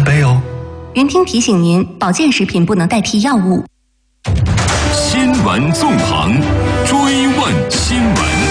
3杯哦。 云听提醒您，保健食品不能代替药物。 新闻纵横，追问新闻。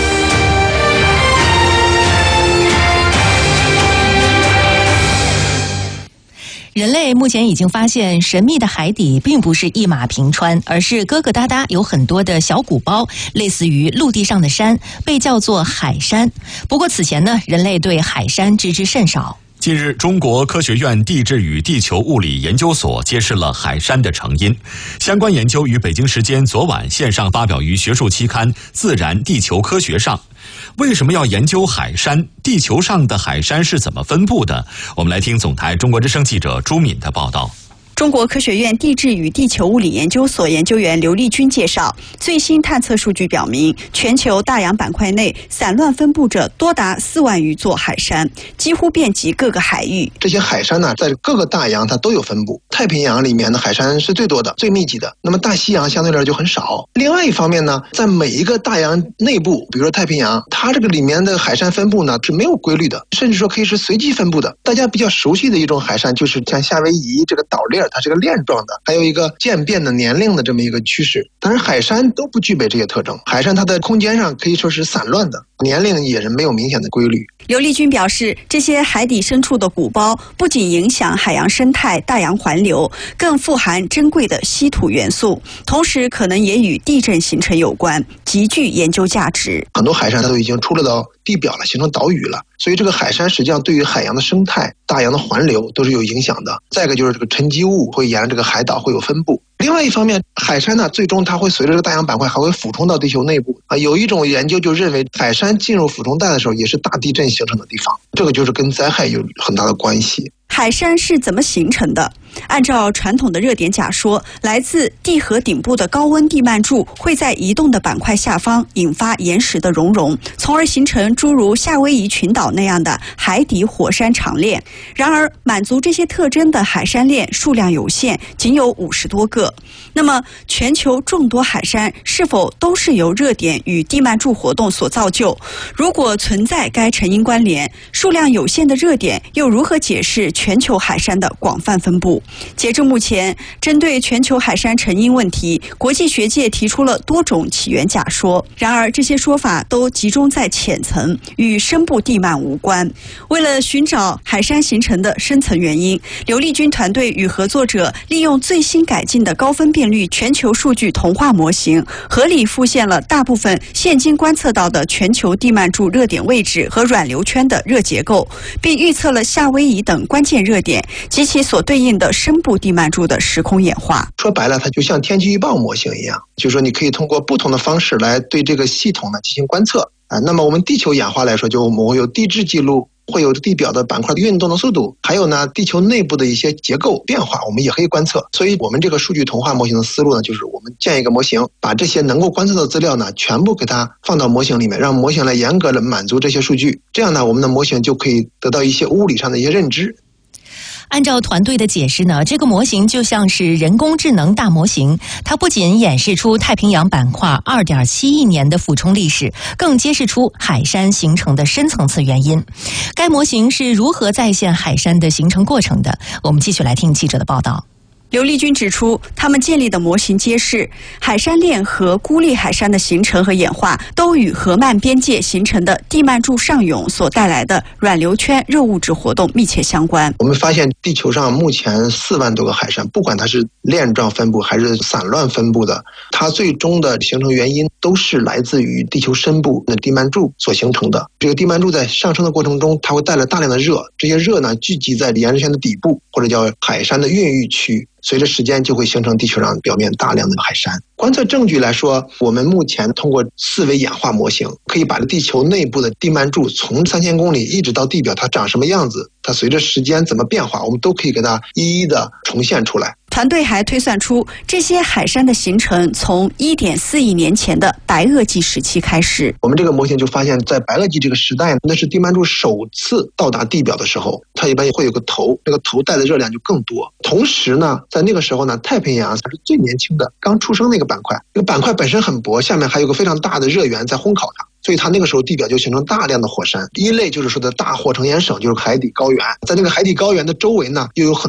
人类目前已经发现，神秘的海底并不是一马平川，而是疙疙瘩瘩有很多的小鼓包，类似于陆地上的山，被叫做海山。不过此前呢，人类对海山知之甚少。 近日，中国科学院地质与地球物理研究所揭示了海山的成因。相关研究于北京时间昨晚线上发表于学术期刊《自然地球科学》上。为什么要研究海山？地球上的海山是怎么分布的？我们来听总台中国之声记者朱敏的报道。 中国科学院地质与地球物理研究所研究员刘立军介绍，最新探测数据表明，全球大洋板块内散乱分布着多达4万余座海山，几乎遍及各个海域。 这些海山呢，在各个大洋它都有分布。太平洋里面的海山是最多的、最密集的，那么大西洋相对来说就很少。另外一方面呢，在每一个大洋内部，比如说太平洋，它这个里面的海山分布呢是没有规律的，甚至说可以是随机分布的。大家比较熟悉的一种海山就是像夏威夷这个岛链，它是个链状的，还有一个渐变的年龄的这么一个趋势。当然海山都不具备这些特征，海山它的空间上可以说是散乱的，年龄也是没有明显的规律。 刘立军表示，这些海底深处的鼓包不仅影响海洋生态、大洋环流，更富含珍贵的稀土元素，同时可能也与地震形成有关，极具研究价值。 很多海山它都已经出了到地表了，形成岛屿了，所以这个海山实际上对于海洋的生态、大洋的环流都是有影响的。再一个就是这个沉积物会沿着这个海岛会有分布。另外一方面，海山呢，最终它会随着这个大洋板块还会俯冲到地球内部啊。有一种研究就认为，海山进入俯冲带的时候，也是大地震形成的地方，这个就是跟灾害有很大的关系。 海山是怎么形成的？按照传统的热点假说，来自地核顶部的高温地幔柱会在移动的板块下方引发岩石的熔融，从而形成诸如夏威夷群岛那样的海底火山长链。然而，满足这些特征的海山链数量有限，仅有50多个。那么，全球众多海山是否都是由热点与地幔柱活动所造就？如果存在该成因关联，数量有限的热点又如何解释全球海山的广泛分布？截至目前，针对全球海山成因问题，国际学界提出了多种起源假说。然而，这些说法都集中在浅层，与深部地幔无关。为了寻找海山形成的深层原因，刘立军团队与合作者利用最新改进的高分辨率全球数据同化模型，合理复现了大部分现今观测到的全球地幔柱热点位置和软流圈的热结构，并预测了夏威夷等关键热点及其所对应的深部地幔柱的时空演化。 说白了，它就像天气预报模型一样，就是说你可以通过不同的方式来对这个系统呢进行观测啊。那么我们地球演化来说，就我们会有地质记录，会有地表的板块运动的速度，还有呢地球内部的一些结构变化，我们也可以观测。所以我们这个数据同化模型的思路呢，就是我们建一个模型，把这些能够观测的资料呢全部给它放到模型里面，让模型来严格的满足这些数据，这样呢我们的模型就可以得到一些物理上的一些认知。 按照团队的解释呢，这个模型就像是人工智能大模型，它不仅演示出太平洋板块2.7亿年的俯冲历史，更揭示出海山形成的深层次原因。该模型是如何再现海山的形成过程的？我们继续来听记者的报道。 刘立军指出，他们建立的模型揭示，海山链和孤立海山的形成和演化都与河漫边界形成的地幔柱上涌所带来的软流圈热物质活动密切相关。 我们发现地球上目前4万多个海山，不管它是链状分布还是散乱分布的，它最终的形成原因都是来自于地球深部的地幔柱所形成的。这个地幔柱在上升的过程中，它会带来大量的热，这些热呢聚集在岩石圈的底部，或者叫海山的孕育区。随着时间就会形成地球上表面大量的海山。观测证据来说，我们目前通过4维演化模型，可以把地球内部的地幔柱从3000公里一直到地表，它长什么样子，它随着时间怎么变化，我们都可以给它一一的重现出来。 团队还推算出，这些海山的形成从1.4亿年前的白垩纪时期开始。 我们这个模型就发现，在白垩纪这个时代，那是地幔柱首次到达地表的时候，它一般会有个头，那个头带的热量就更多。同时呢，在那个时候呢，太平洋它是最年轻的，刚出生那个板块，这个板块本身很薄，下面还有个非常大的热源在烘烤它。所以它那个时候地表就形成大量的火山。第一类就是说的大火成岩省，就是海底高原，在那个海底高原的周围呢，又有很